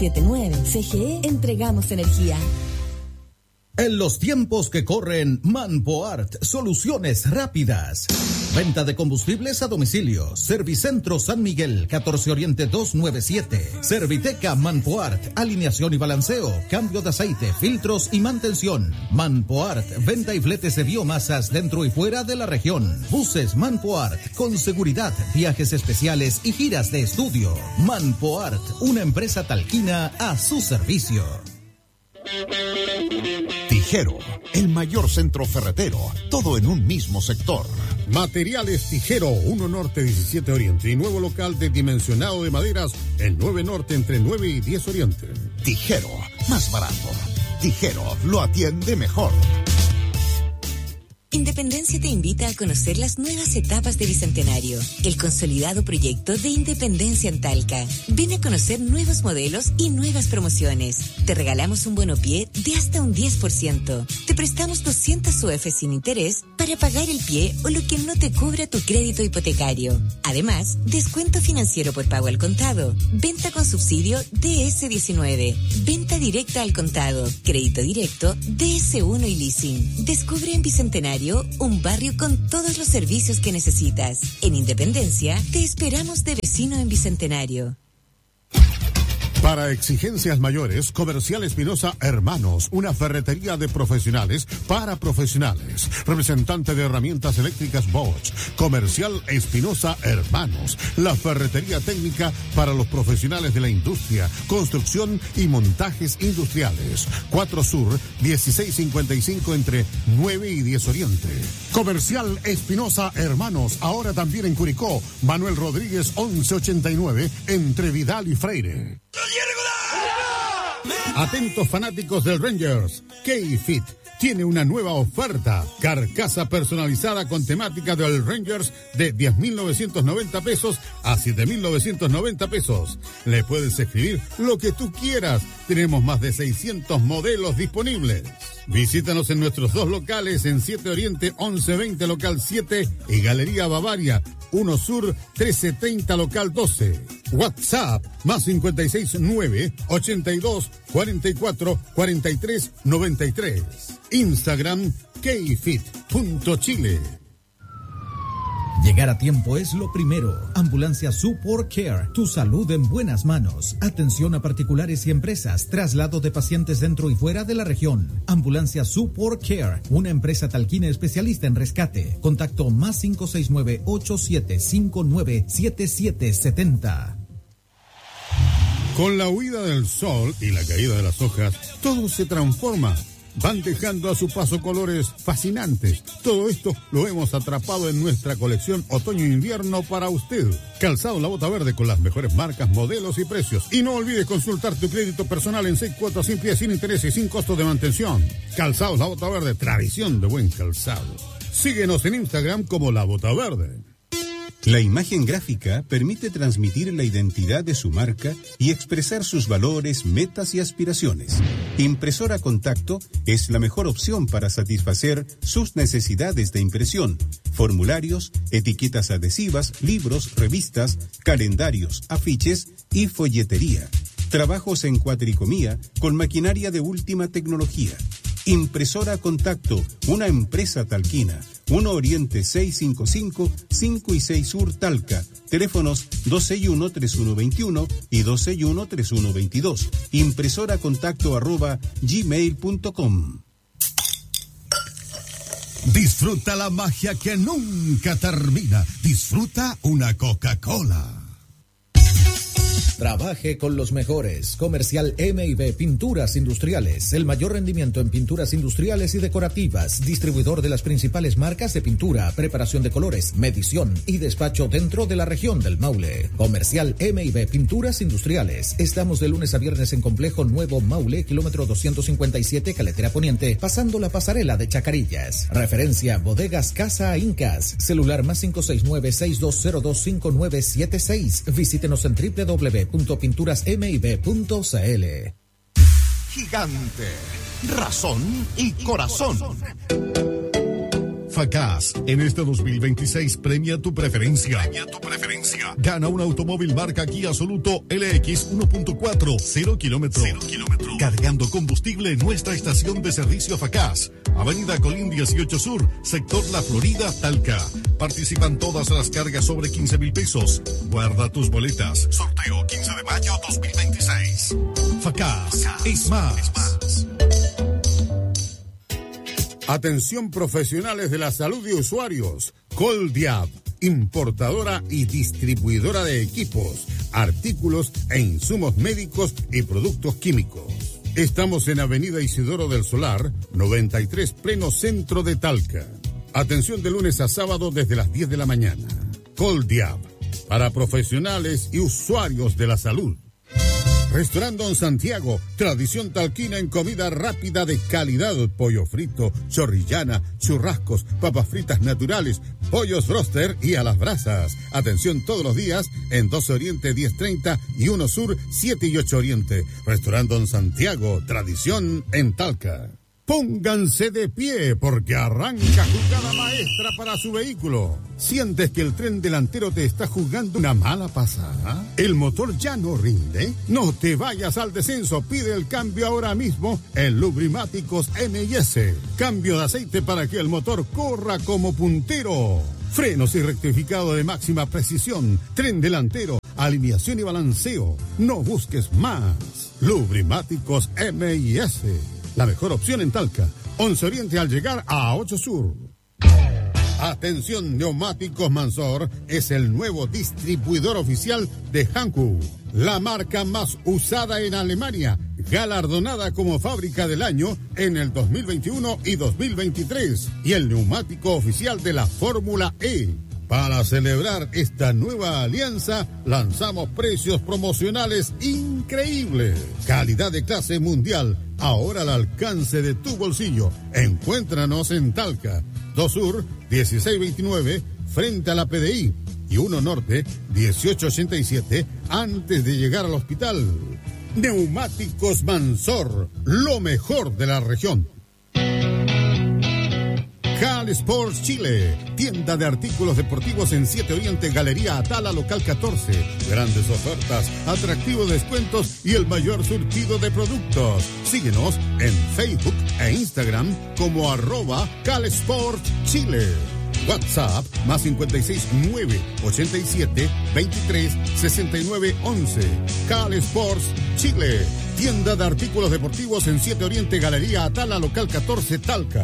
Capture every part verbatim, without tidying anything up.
siete nueve. C G E, entregamos energía. En los tiempos que corren, Manpoart, soluciones rápidas. Venta de combustibles a domicilio. Servicentro San Miguel, catorce Oriente doscientos noventa y siete. Serviteca Manpoart, alineación y balanceo, cambio de aceite, filtros y mantención. Manpoart, venta y fletes de biomasas dentro y fuera de la región. Buses Manpoart, con seguridad, viajes especiales y giras de estudio. Manpoart, una empresa talquina a su servicio. Tijero, el mayor centro ferretero, todo en un mismo sector. Materiales Tijero, uno Norte diecisiete Oriente y nuevo local de dimensionado de maderas, el nueve Norte entre nueve y diez Oriente. Tijero, más barato. Tijero, lo atiende mejor. Independencia te invita a conocer las nuevas etapas de Bicentenario, el consolidado proyecto de Independencia en Talca. Ven a conocer nuevos modelos y nuevas promociones. Te regalamos un bono pie de hasta un diez por ciento. Te prestamos doscientas U F sin interés para pagar el pie o lo que no te cubra tu crédito hipotecario. Además, descuento financiero por pago al contado, venta con subsidio D S diecinueve, venta directa al contado, crédito directo D S uno y leasing. Descubre en Bicentenario un barrio con todos los servicios que necesitas. En Independencia, te esperamos de vecino en Bicentenario. Para exigencias mayores, Comercial Espinosa Hermanos, una ferretería de profesionales para profesionales. Representante de herramientas eléctricas Bosch. Comercial Espinosa Hermanos, la ferretería técnica para los profesionales de la industria, construcción y montajes industriales. cuatro Sur, dieciséis cincuenta y cinco entre nueve y diez Oriente. Comercial Espinosa Hermanos, ahora también en Curicó. Manuel Rodríguez once ochenta y nueve entre Vidal y Freire. Atentos fanáticos del Rangers, K-Fit tiene una nueva oferta. Carcasa personalizada con temática del Rangers de diez mil novecientos noventa pesos a siete mil novecientos noventa pesos. Le puedes escribir lo que tú quieras. Tenemos más de seiscientos modelos disponibles. Visítanos en nuestros dos locales en siete Oriente once veinte local siete y Galería Bavaria uno Sur trece treinta local doce. WhatsApp más cincuenta y seis nueve ochenta y dos cuarenta y cuatro cuarenta y tres noventa y tres. Instagram kfit punto chile. Llegar a tiempo es lo primero. Ambulancia Support Care, tu salud en buenas manos. Atención a particulares y empresas, traslado de pacientes dentro y fuera de la región. Ambulancia Support Care, una empresa talquina especialista en rescate. Contacto más cinco seis nueve ocho siete cinco nueve siete siete siete cero. Con la huida del sol y la caída de las hojas, todo se transforma. Van dejando a su paso colores fascinantes. Todo esto lo hemos atrapado en nuestra colección otoño-invierno para usted. Calzado La Bota Verde con las mejores marcas, modelos y precios. Y no olvides consultar tu crédito personal en seis cuotas sin pie, sin interés y sin costo de mantención. Calzado La Bota Verde, tradición de buen calzado. Síguenos en Instagram como La Bota Verde. La imagen gráfica permite transmitir la identidad de su marca y expresar sus valores, metas y aspiraciones. Impresora Contacto es la mejor opción para satisfacer sus necesidades de impresión. Formularios, etiquetas adhesivas, libros, revistas, calendarios, afiches y folletería. Trabajos en cuatricomía con maquinaria de última tecnología. Impresora Contacto, una empresa talquina. uno Oriente seiscientos cincuenta y cinco, cinco y seis Sur Talca. Teléfonos dos seis uno, tres uno dos uno y dos seis uno, tres uno dos dos. Impresora Contacto arroba gmail punto com. Disfruta la magia que nunca termina. Disfruta una Coca-Cola. Trabaje con los mejores. Comercial M y B Pinturas Industriales. El mayor rendimiento en pinturas industriales y decorativas. Distribuidor de las principales marcas de pintura, preparación de colores, medición y despacho dentro de la región del Maule. Comercial M y B Pinturas Industriales. Estamos de lunes a viernes en Complejo Nuevo Maule, kilómetro doscientos cincuenta y siete, Caletera Poniente, pasando la pasarela de Chacarillas. Referencia Bodegas Casa Incas. Celular más cinco seis nueve, seis dos cero dos, cinco nueve siete seis. Visítenos en doble u doble u doble u punto pinturas m y b punto c l. Gigante, razón y corazón. Facaz, en este dos mil veintiséis premia tu preferencia. Premia tu preferencia. Gana un automóvil marca Kia Soluto L X uno punto cuatro, cero kilómetros. Cero kilómetros. Cargando combustible en nuestra estación de servicio Facaz. Avenida Colín dieciocho Sur, sector La Florida, Talca. Participan todas las cargas sobre quince mil pesos. Guarda tus boletas. Sorteo quince de mayo dos mil veintiséis. Facaz, es más. Es más. Atención profesionales de la salud y usuarios. Coldiab, importadora y distribuidora de equipos, artículos e insumos médicos y productos químicos. Estamos en Avenida Isidoro del Solar, noventa y tres, pleno centro de Talca. Atención de lunes a sábado desde las diez de la mañana. Coldiab, para profesionales y usuarios de la salud. Restaurante Don Santiago, tradición talquina en comida rápida de calidad, pollo frito, chorrillana, churrascos, papas fritas naturales, pollos roster y a las brasas. Atención todos los días en dos Oriente diez treinta y uno Sur siete y ocho Oriente. Restaurante Don Santiago, tradición en Talca. Pónganse de pie porque arranca jugada maestra para su vehículo. ¿Sientes que el tren delantero te está jugando una mala pasada? ¿El motor ya no rinde? No te vayas al descenso, pide el cambio ahora mismo en Lubrimáticos M y S. Cambio de aceite para que el motor corra como puntero. Frenos y rectificado de máxima precisión, tren delantero, alineación y balanceo. No busques más. Lubrimáticos M y S. La mejor opción en Talca. once Oriente al llegar a ocho Sur. Atención, Neumáticos Mansor es el nuevo distribuidor oficial de Hankook, la marca más usada en Alemania, galardonada como fábrica del año en el dos mil veintiuno y dos mil veintitrés, y el neumático oficial de la Fórmula E. Para celebrar esta nueva alianza, lanzamos precios promocionales increíbles. Calidad de clase mundial, ahora al alcance de tu bolsillo. Encuéntranos en Talca, dos Sur, dieciséis veintinueve, frente a la P D I, y uno Norte, dieciocho ochenta y siete, antes de llegar al hospital. Neumáticos Mansor, lo mejor de la región. Cal Sports Chile, tienda de artículos deportivos en siete Oriente, Galería Atala, local catorce. Grandes ofertas, atractivos descuentos y el mayor surtido de productos. Síguenos en Facebook e Instagram como arroba Cal Sports Chile. WhatsApp más cincuenta y seis, nueve, ochenta y siete, veintitrés, sesenta y nueve, once. Cal Sports Chile, tienda de artículos deportivos en siete Oriente, Galería Atala, local catorce, Talca.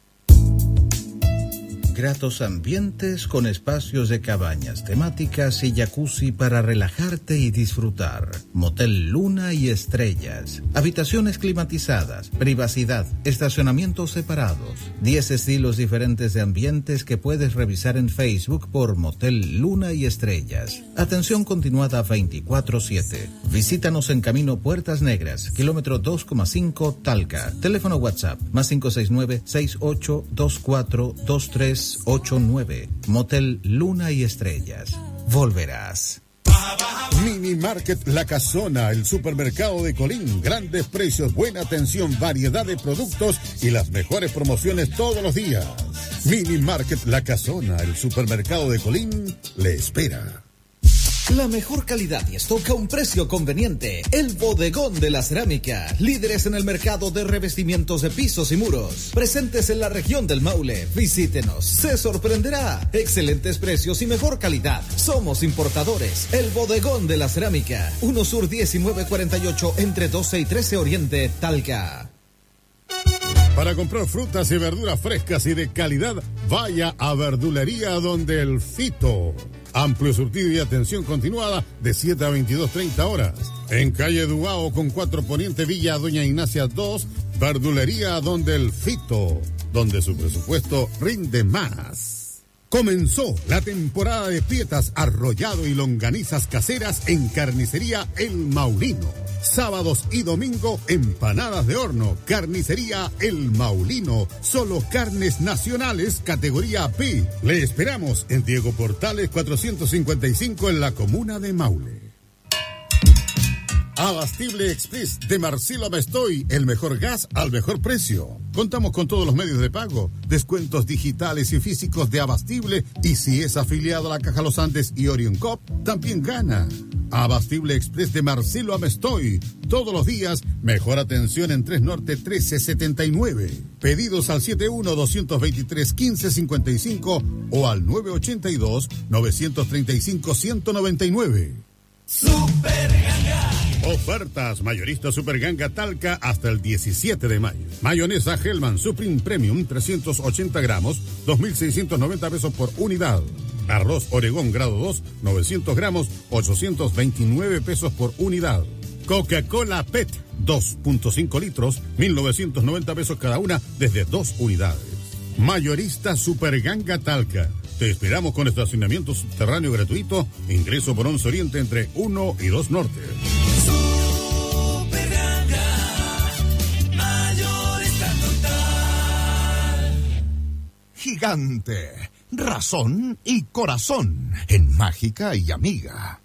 Gratos ambientes con espacios de cabañas temáticas y jacuzzi para relajarte y disfrutar. Motel Luna y Estrellas. Habitaciones climatizadas, privacidad, estacionamientos separados. diez estilos diferentes de ambientes que puedes revisar en Facebook por Motel Luna y Estrellas. Atención continuada veinticuatro siete. Visítanos en Camino Puertas Negras, kilómetro dos coma cinco, Talca. Teléfono WhatsApp más cinco seis nueve, seis ocho dos cuatro, dos tres ocho nueve. Motel Luna y Estrellas. Volverás. Mini Market La Casona, el supermercado de Colín. Grandes precios, buena atención, variedad de productos y las mejores promociones todos los días. Mini Market La Casona, el supermercado de Colín, le espera. La mejor calidad y stock a un precio conveniente. El Bodegón de la Cerámica. Líderes en el mercado de revestimientos de pisos y muros. Presentes en la región del Maule. Visítenos. Se sorprenderá. Excelentes precios y mejor calidad. Somos importadores. El Bodegón de la Cerámica. uno Sur diecinueve cuarenta y ocho entre doce y trece Oriente, Talca. Para comprar frutas y verduras frescas y de calidad, vaya a Verdulería Donde el Fito. Amplio surtido y atención continuada de siete a veintidós treinta horas. En calle Dubao con cuatro Poniente, Villa Doña Ignacia dos, Verdulería Donde el Fito, donde su presupuesto rinde más. Comenzó la temporada de pietas, arrollado y longanizas caseras en Carnicería El Maulino. Sábados y domingo, empanadas de horno. Carnicería El Maulino. Solo carnes nacionales, categoría P. Le esperamos en Diego Portales cuatrocientos cincuenta y cinco en la comuna de Maule. Abastible Express de Marcelo Amestoy, el mejor gas al mejor precio. Contamos con todos los medios de pago, descuentos digitales y físicos de Abastible, y si es afiliado a la Caja Los Andes y Orion Cop, también gana. Abastible Express de Marcelo Amestoy, todos los días, mejor atención en tres Norte trece setenta y nueve. Pedidos al setenta y uno, doscientos veintitrés, quince cincuenta y cinco o al nueve ochenta y dos, novecientos treinta y cinco, ciento noventa y nueve. Super Ganga. Ofertas mayorista Super Ganga Talca hasta el diecisiete de mayo. Mayonesa Hellman Supreme Premium trescientos ochenta gramos, dos mil seiscientos noventa pesos por unidad. Arroz Oregón grado dos, novecientos gramos, ochocientos veintinueve pesos por unidad. Coca-Cola P E T, dos punto cinco litros, mil novecientos noventa pesos cada una desde dos unidades. Mayorista Super Ganga Talca. Te esperamos con estacionamiento subterráneo gratuito, ingreso por once Oriente entre uno y dos Norte. Super Ganga, mayorista total. Gigante, razón y corazón en Mágica y Amiga.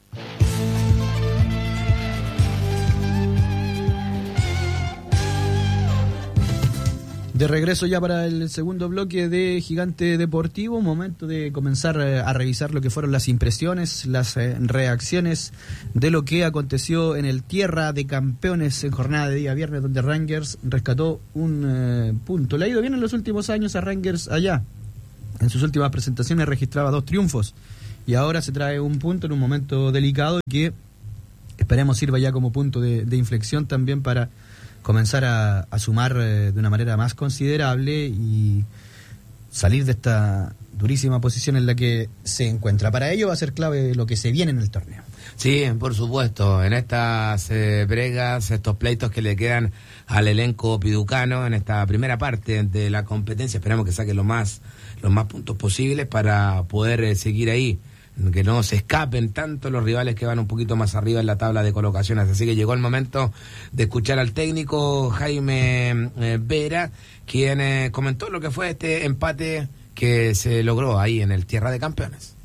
De regreso ya para el segundo bloque de Gigante Deportivo, momento de comenzar a revisar lo que fueron las impresiones, las eh, reacciones de lo que aconteció en el Tierra de Campeones en jornada de día viernes, donde Rangers rescató un eh, punto. Le ha ido bien en los últimos años a Rangers allá. En sus últimas presentaciones registraba dos triunfos y ahora se trae un punto en un momento delicado que esperemos sirva ya como punto de, de inflexión también para comenzar a, a sumar eh, de una manera más considerable y salir de esta durísima posición en la que se encuentra. Para ello va a ser clave lo que se viene en el torneo. Sí, por supuesto, en estas eh, bregas, estos pleitos que le quedan al elenco piducano en esta primera parte de la competencia, esperamos que saque lo más, los más puntos posibles para poder eh, seguir ahí, que no se escapen tanto los rivales que van un poquito más arriba en la tabla de colocaciones. Así que llegó el momento de escuchar al técnico Jaime eh, Vera, quien eh, comentó lo que fue este empate que se logró ahí en el Tierra de Campeones.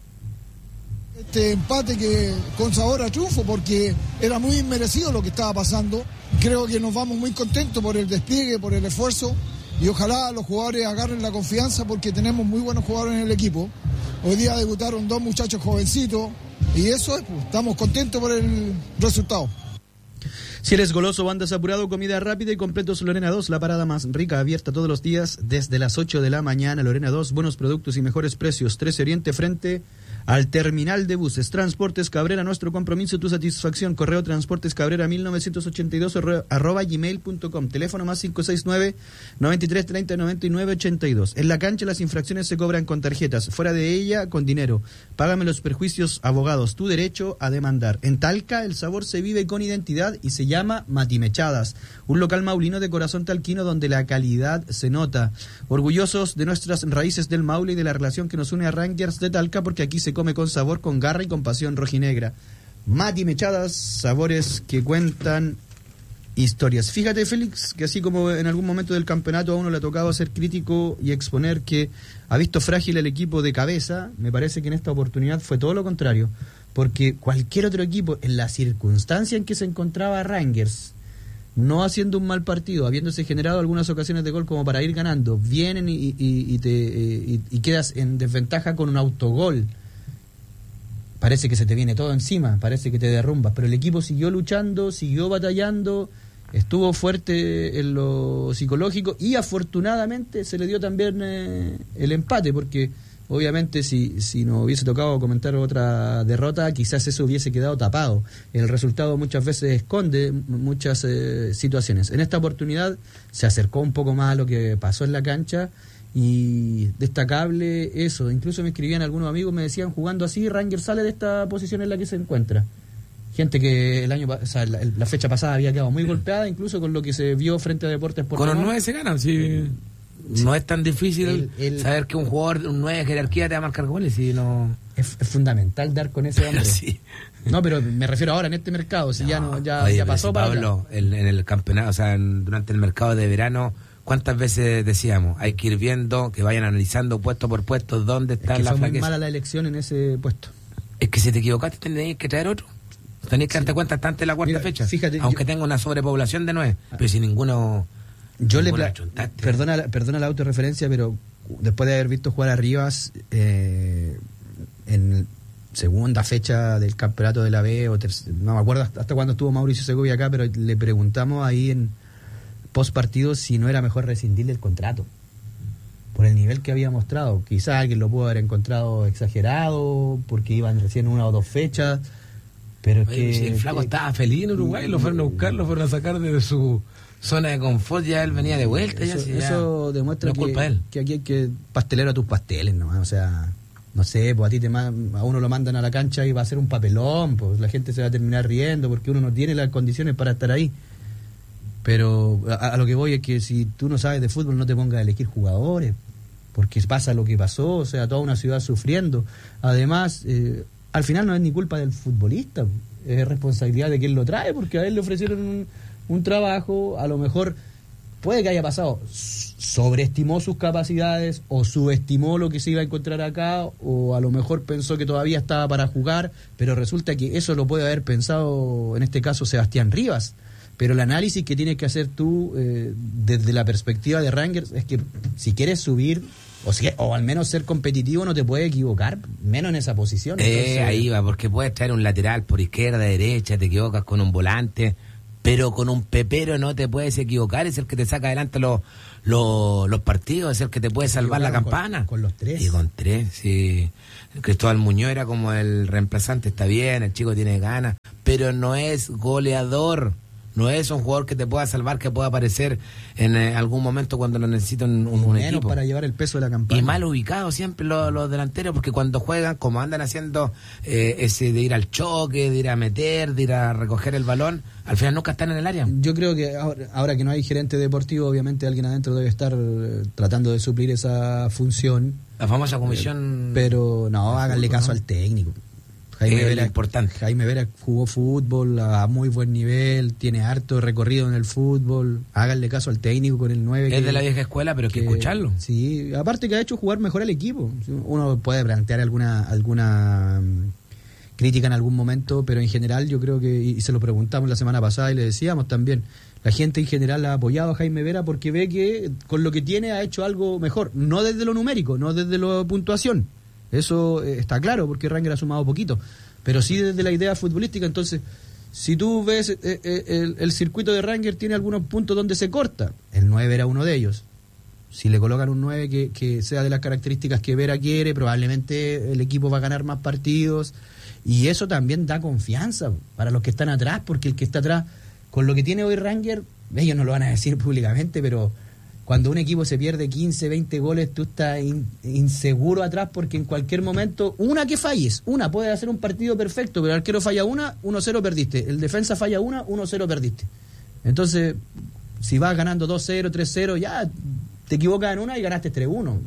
Este empate que con sabor a triunfo, porque era muy inmerecido lo que estaba pasando. Creo que nos vamos muy contentos por el despliegue, por el esfuerzo, y ojalá los jugadores agarren la confianza porque tenemos muy buenos jugadores en el equipo. Hoy día debutaron dos muchachos jovencitos y eso es, pues, estamos contentos por el resultado. Si eres goloso o andas apurado, comida rápida y completos Lorena dos, la parada más rica, abierta todos los días desde las ocho de la mañana. Lorena dos, buenos productos y mejores precios. trece Oriente frente al terminal de buses. Transportes Cabrera, nuestro compromiso, tu satisfacción. Correo Transportes Cabrera mil novecientos ochenta y dos arroba gmail punto com. Teléfono más cinco seis nueve, noventa y tres treinta, noventa y nueve ochenta y dos. En la cancha las infracciones se cobran con tarjetas, fuera de ella con dinero. Págame los perjuicios, abogados, tu derecho a demandar. En Talca el sabor se vive con identidad y se llama Matimechadas, un local maulino de corazón talquino donde la calidad se nota. Orgullosos de nuestras raíces del Maule y de la relación que nos une a Rangers de Talca, porque aquí se come con sabor, con garra y con pasión rojinegra. Matimechadas, sabores que cuentan historias. Fíjate, Félix, que así como en algún momento del campeonato a uno le ha tocado ser crítico y exponer que ha visto frágil el equipo de cabeza, me parece que en esta oportunidad fue todo lo contrario, porque cualquier otro equipo, en la circunstancia en que se encontraba Rangers, no haciendo un mal partido, habiéndose generado algunas ocasiones de gol como para ir ganando, vienen y, y, y, te, y, y quedas en desventaja con un autogol, parece que se te viene todo encima, parece que te derrumbas, pero el equipo siguió luchando, siguió batallando, estuvo fuerte en lo psicológico y afortunadamente se le dio también eh, el empate, porque obviamente si, si nos hubiese tocado comentar otra derrota, quizás eso hubiese quedado tapado. El resultado muchas veces esconde muchas eh, situaciones. En esta oportunidad se acercó un poco más a lo que pasó en la cancha y destacable eso. Incluso me escribían algunos amigos, me decían, jugando así Rangers sale de esta posición en la que se encuentra. Gente que el año, o sea, la, la fecha pasada había quedado muy golpeada, incluso con lo que se vio frente a Deportes Puerto Con Montt. los nueve se ganan, sí. Sí. No es tan difícil el, el, saber que un jugador, un nueve de jerarquía te va a marcar goles, y no... Es, es fundamental dar con ese hombre. Sí. No, pero me refiero ahora en este mercado, si no, ya no ya, oye, ya pasó si para Pablo, el, en el campeonato, o sea, en, durante el mercado de verano, ¿cuántas veces decíamos? Hay que ir viendo, que vayan analizando puesto por puesto dónde está es que la fue flaqueza. Muy mala la elección en ese puesto. Es que si te equivocaste tenés que traer otro. Tenés que darte cuenta tanto de la cuarta Mira, fecha. fíjate, aunque yo- tenga una sobrepoblación de nueve, pero si ninguno... Yo le ninguno pla- achuntaste. perdona, la- perdona la autorreferencia, pero después de haber visto jugar a Rivas eh, en segunda fecha del campeonato de la B, o terc- no me acuerdo hasta, hasta cuándo estuvo Mauricio Segovia acá, pero le preguntamos ahí en post partido si no era mejor rescindirle el contrato por el nivel que había mostrado. Quizás alguien lo pudo haber encontrado exagerado porque iban recién una o dos fechas, pero es Oye, que si el flaco eh, estaba feliz en Uruguay, lo fueron a buscar, lo fueron a sacar de su zona de confort, ya él venía de vuelta. ya, Eso, sí, ya. eso demuestra No es culpa de que, él. que aquí hay que pastelero a tus pasteles, ¿no? O sea, no sé, pues a ti te ma- a uno lo mandan a la cancha y va a ser un papelón, pues la gente se va a terminar riendo porque uno no tiene las condiciones para estar ahí. Pero a, a lo que voy es que si tú no sabes de fútbol, no te pongas a elegir jugadores, porque pasa lo que pasó, o sea, toda una ciudad sufriendo. Además, eh, al final no es ni culpa del futbolista, es responsabilidad de quien lo trae, porque a él le ofrecieron un, un trabajo, a lo mejor puede que haya pasado, s- sobreestimó sus capacidades o subestimó lo que se iba a encontrar acá, o a lo mejor pensó que todavía estaba para jugar, pero resulta que eso lo puede haber pensado, en este caso, Sebastián Rivas. Pero el análisis que tienes que hacer tú eh, desde la perspectiva de Rangers es que si quieres subir o, si, o al menos ser competitivo no te puedes equivocar, menos en esa posición. Eh, Entonces, ahí va, porque puedes traer un lateral por izquierda, derecha, te equivocas con un volante, pero con un pepero no te puedes equivocar, es el que te saca adelante los, los, los partidos, es el que te puede salvar la equivocaron campana. Con, con los tres. Y con tres, sí. Cristóbal Muñoz era como el reemplazante, está bien, el chico tiene ganas, pero no es goleador. No es un jugador que te pueda salvar, que pueda aparecer en eh, algún momento cuando lo necesita un, un, un menos equipo. para llevar el peso de la campaña. Y mal ubicados siempre los, los delanteros, porque cuando juegan, como andan haciendo eh, ese de ir al choque, de ir a meter, de ir a recoger el balón, al final nunca están en el área. Yo creo que ahora, ahora que no hay gerente deportivo, obviamente alguien adentro debe estar eh, tratando de suplir esa función. La famosa comisión... Pero no, de háganle fútbol, caso ¿no? al técnico. Jaime Es Vera, importante. Jaime Vera jugó fútbol a muy buen nivel, tiene harto recorrido en el fútbol. Háganle caso al técnico con el nueve. Es que, de la vieja escuela, pero hay que, que- escucharlo. Sí, aparte que ha hecho jugar mejor al equipo. Uno puede plantear alguna alguna mm, crítica en algún momento, pero en general yo creo que, y se lo preguntamos la semana pasada y le decíamos también, la gente en general ha apoyado a Jaime Vera porque ve que con lo que tiene ha hecho algo mejor, no desde lo numérico, no desde la puntuación. Eso eh, está claro, porque Ranger ha sumado poquito, pero sí desde la idea futbolística. Entonces, si tú ves eh, eh, el, el circuito de Ranger tiene algunos puntos donde se corta, el nueve era uno de ellos. Si le colocan un nueve que, que sea de las características que Vera quiere, probablemente el equipo va a ganar más partidos, y eso también da confianza para los que están atrás, porque el que está atrás, con lo que tiene hoy Ranger, ellos no lo van a decir públicamente, pero cuando un equipo se pierde quince, veinte goles, tú estás in- inseguro atrás, porque en cualquier momento, una que falles, una, puede hacer un partido perfecto, pero el arquero falla una, uno cero perdiste, el defensa falla una, uno cero perdiste. Entonces, si vas ganando dos cero, tres cero, ya te equivocas en una y ganaste tres uno.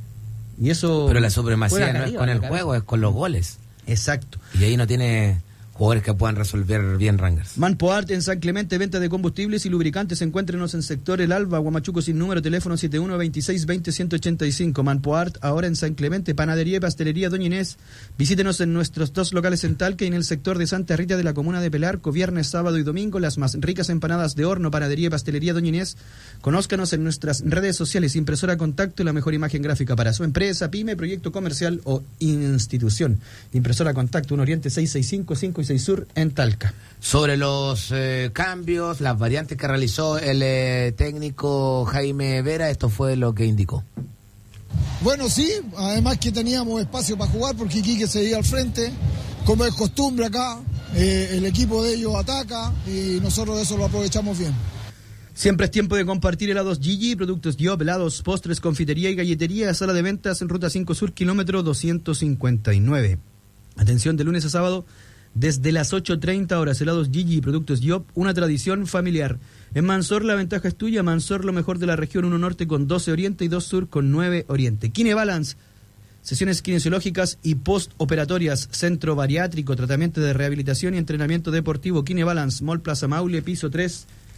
Y eso... Pero la supremacía juega no es arriba, con la el cabeza. juego, es con los goles. Exacto. Y ahí no tiene jugadores que puedan resolver bien Rangers. Manpoart en San Clemente, venta de combustibles y lubricantes. Encuéntrenos en sector El Alba, Huamachuco sin número, teléfono siete uno dos seis dos cero uno ocho cinco. Manpoart ahora en San Clemente, panadería y pastelería Doña Inés. Visítenos en nuestros dos locales en Talca y en el sector de Santa Rita de la comuna de Pelarco, viernes, sábado y domingo, las más ricas empanadas de horno. Panadería y pastelería Doña Inés. Conózcanos en nuestras redes sociales, impresora contacto y la mejor imagen gráfica para su empresa, pyme, proyecto comercial o institución. Impresora contacto, un Oriente seiscientos sesenta y cinco, cinco y seis Sur en Talca. Sobre los eh, cambios, las variantes que realizó el eh, técnico Jaime Vera, esto fue lo que indicó. Bueno, sí, además que teníamos espacio para jugar porque Iquique seguía al frente, como es costumbre acá, eh, el equipo de ellos ataca y nosotros de eso lo aprovechamos bien. Siempre es tiempo de compartir helados Gigi, productos Job, helados, postres, confitería y galletería, sala de ventas en Ruta cinco Sur, kilómetro doscientos cincuenta y nueve. Atención, de lunes a sábado, desde las ocho treinta horas, helados Gigi y productos Job, una tradición familiar. En Mansor la ventaja es tuya, Mansor lo mejor de la región, uno norte con doce oriente y dos sur con nueve oriente. Kine Balance, sesiones kinesiológicas y postoperatorias, centro bariátrico, tratamiento de rehabilitación y entrenamiento deportivo. Kine Balance, Mall Plaza Maule, piso tres,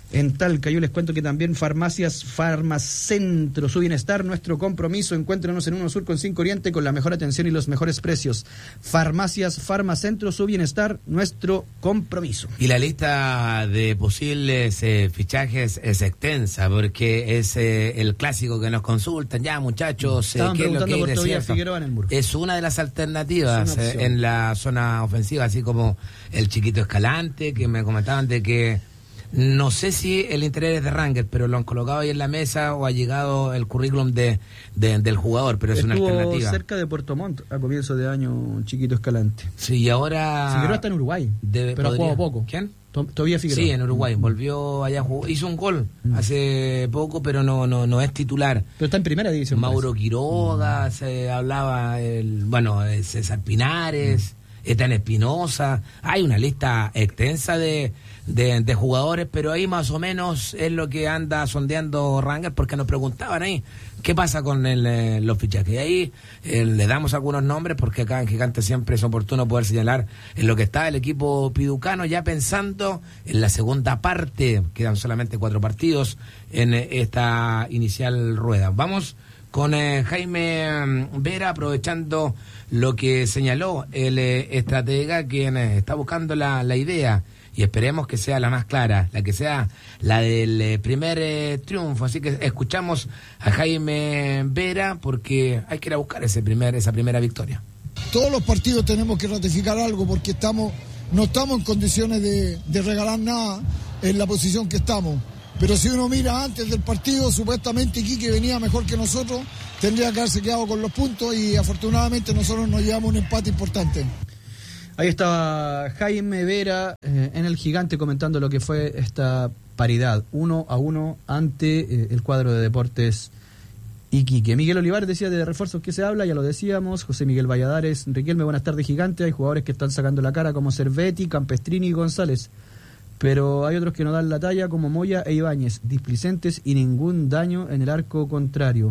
en Talca. Yo les cuento que también Farmacias Farmacentro, su bienestar, nuestro compromiso. Encuéntrenos en Uno Sur con cinco Oriente con la mejor atención y los mejores precios. Farmacias Farmacentro, su bienestar, nuestro compromiso. Y la lista de posibles eh, fichajes es extensa, porque es eh, el clásico que nos consultan. Ya, muchachos, eh, ¿qué es lo que hay de cierto? Figueroa en el Muro. Es una de las alternativas eh, en la zona ofensiva, así como el Chiquito Escalante, que me comentaban de que no sé si el interés es de Rangers, pero lo han colocado ahí en la mesa o ha llegado el currículum de, de del jugador, pero es Estuvo una alternativa. cerca de Puerto Montt a comienzo de año, Chiquito Escalante. Sí, y ahora... Figueroa está en Uruguay, debe, pero podría... ha jugado poco. ¿Quién? Todavía Figueroa. Sí, en Uruguay. Volvió allá, jugó, hizo un gol mm. hace poco, pero no no no es titular. Pero está en primera división. Mauro Quiroga, mm. se hablaba, el bueno, César Pinares, mm. Ethan Espinosa. Hay una lista extensa de, de, de jugadores, pero ahí más o menos es lo que anda sondeando Rangers, porque nos preguntaban ahí qué pasa con el, eh, los fichajes. Y ahí eh, le damos algunos nombres, porque acá en Gigante siempre es oportuno poder señalar en lo que está el equipo piducano, ya pensando en la segunda parte. Quedan solamente cuatro partidos en eh, esta inicial rueda. Vamos con eh, Jaime Vera, aprovechando lo que señaló el eh, estratega, quien eh, está buscando la, la idea, y esperemos que sea la más clara, la que sea la del eh, primer eh, triunfo. Así que escuchamos a Jaime Vera, porque hay que ir a buscar ese primer, esa primera victoria. Todos los partidos tenemos que ratificar algo, porque estamos no estamos en condiciones de, de regalar nada en la posición que estamos. Pero si uno mira antes del partido, supuestamente Iquique venía mejor que nosotros, tendría que haberse quedado con los puntos, y afortunadamente nosotros nos llevamos un empate importante. Ahí estaba Jaime Vera eh, en el Gigante comentando lo que fue esta paridad, uno a uno ante eh, el cuadro de Deportes Iquique. Miguel Olivares decía de refuerzos que se habla, ya lo decíamos. José Miguel Valladares, Riquelme, buenas tardes Gigante. Hay jugadores que están sacando la cara como Cervetti, Campestrini y González, pero hay otros que no dan la talla como Moya e Ibáñez, displicentes y ningún daño en el arco contrario.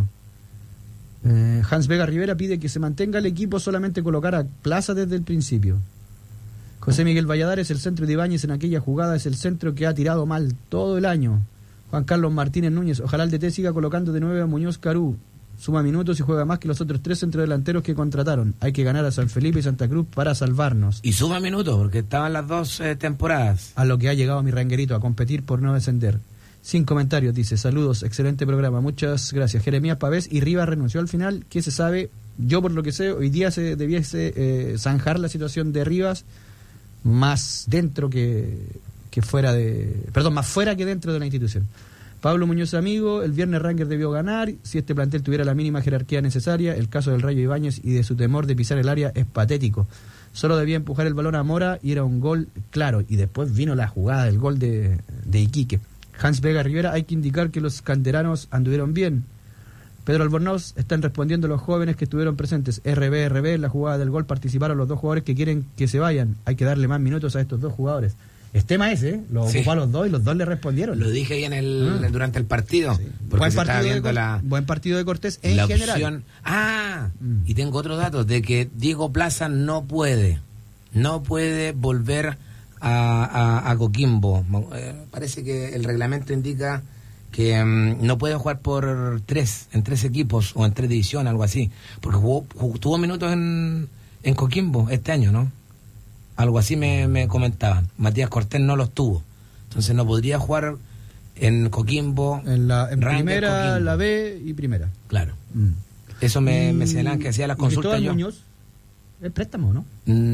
Eh, Hans Vega Rivera pide que se mantenga el equipo, solamente colocar a Plaza desde el principio. José Miguel Valladares, el centro de Ibáñez en aquella jugada es el centro que ha tirado mal todo el año. Juan Carlos Martínez Núñez, ojalá el D T siga colocando de nueve a Muñoz Carú, suma minutos y juega más que los otros tres centrodelanteros que contrataron. Hay que ganar a San Felipe y Santa Cruz para salvarnos. Y suma minutos, porque estaban las dos eh, temporadas. A lo que ha llegado mi ranguerito, a competir por no descender. Sin comentarios, dice, saludos, excelente programa, muchas gracias. Jeremías Pavés, y Rivas renunció al final, ¿qué se sabe? Yo por lo que sé, hoy día se debiese eh, zanjar la situación de Rivas, más dentro que, que fuera de... Perdón, más fuera que dentro de la institución. Pablo Muñoz Amigo, el viernes Rangers debió ganar, si este plantel tuviera la mínima jerarquía necesaria. El caso del Rayo Ibáñez y de su temor de pisar el área es patético. Solo debía empujar el balón a Mora y era un gol claro, y después vino la jugada del gol de, de Iquique. Hans Vega Rivera, hay que indicar que los canteranos anduvieron bien. Pedro Albornoz, están respondiendo los jóvenes que estuvieron presentes. R B R B, en la jugada del gol participaron los dos jugadores que quieren que se vayan. Hay que darle más minutos a estos dos jugadores. Es tema ese, ¿eh? Lo sí. ocupó a los dos y los dos le respondieron. Lo dije ahí en el, ah. durante el partido. Sí. Buen, partido de, la, buen partido de Cortés en la general. Opción. Ah, mm. y tengo otros datos de que Diego Plaza no puede, no puede volver a, a, a Coquimbo. Eh, parece que el reglamento indica que um, no puede jugar por tres, en tres equipos o en tres divisiones, algo así. Porque jugó, jugó, tuvo minutos en, en Coquimbo este año, ¿no? Algo así me, me comentaban. Matías Cortés no los tuvo. Entonces no podría jugar en Coquimbo. En la en primera, Coquimbo. La B y primera. Claro. Mm. Eso me, me señalaban que hacía las consultas. Yo. Muñoz, ¿es préstamo, no?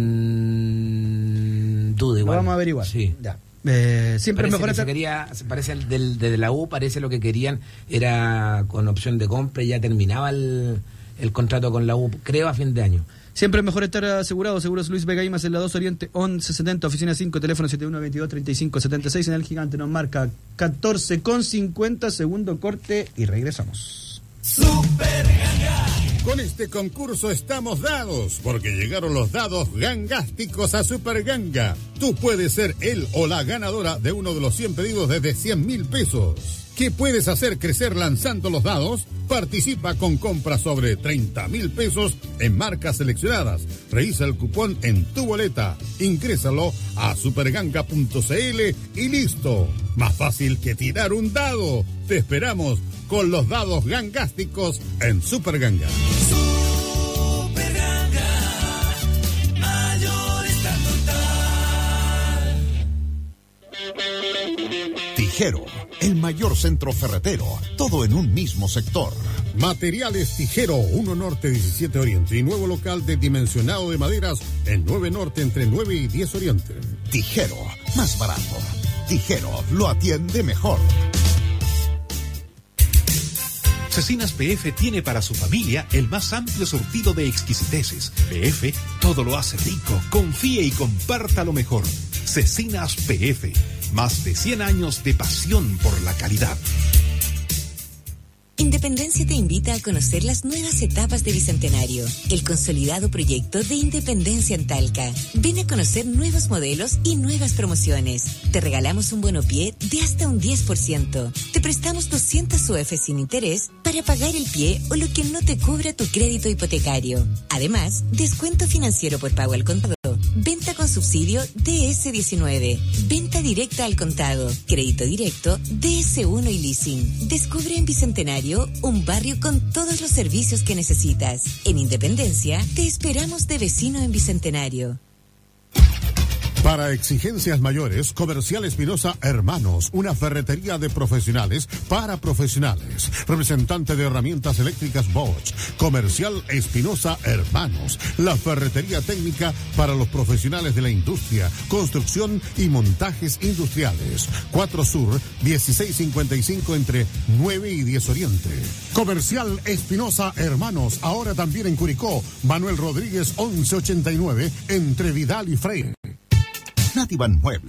Mm, duda igual. Lo vamos a averiguar. Sí. Ya. Eh, siempre parece mejor que se quería, parece el del, de la U, parece lo que querían era con opción de compra y ya terminaba el, el contrato con la U, creo a fin de año. Siempre es mejor estar asegurado. Seguros Luis Vega y más en la dos Oriente once setenta, oficina cinco, teléfono setenta y uno veintidós treinta y cinco setenta y seis. En el Gigante nos marca catorce con cincuenta, segundo corte y regresamos. Super Ganga. Con este concurso estamos dados, porque llegaron los dados gangásticos a Super Ganga. Tú puedes ser el o la ganadora de uno de los cien pedidos desde cien mil pesos. ¿Qué puedes hacer crecer lanzando los dados? Participa con compras sobre treinta mil pesos en marcas seleccionadas. Revisa el cupón en tu boleta. Ingrésalo a superganga punto cl y listo. Más fácil que tirar un dado. Te esperamos con los dados gangásticos en Superganga. Superganga, mayorista total. Tijero, el mayor centro ferretero, todo en un mismo sector. Materiales Tijero, uno Norte, diecisiete Oriente. Y nuevo local de dimensionado de maderas en nueve Norte, entre nueve y diez Oriente. Tijero, más barato. Tijero, lo atiende mejor. Cecinas P F tiene para su familia el más amplio surtido de exquisiteces. P F todo lo hace rico. Confíe y comparta lo mejor. Cecinas P F, más de cien años de pasión por la calidad. Independencia te invita a conocer las nuevas etapas de Bicentenario, el consolidado proyecto de Independencia en Talca. Ven a conocer nuevos modelos y nuevas promociones. Te regalamos un bonopié de hasta un diez por ciento. Te prestamos doscientas U F sin interés para pagar el pie o lo que no te cubra tu crédito hipotecario. Además, descuento financiero por pago al contado. Venta con subsidio D S diecinueve. Venta directa al contado. Crédito directo D S uno y leasing. Descubre en Bicentenario un barrio con todos los servicios que necesitas. En Independencia, te esperamos de vecino en Bicentenario. Para exigencias mayores, Comercial Espinosa Hermanos, una ferretería de profesionales para profesionales. Representante de herramientas eléctricas Bosch. Comercial Espinosa Hermanos, la ferretería técnica para los profesionales de la industria, construcción y montajes industriales. cuatro Sur, dieciséis cincuenta y cinco entre nueve y diez Oriente. Comercial Espinosa Hermanos, ahora también en Curicó. Manuel Rodríguez once ochenta y nueve entre Vidal y Freire. Nativan Muebles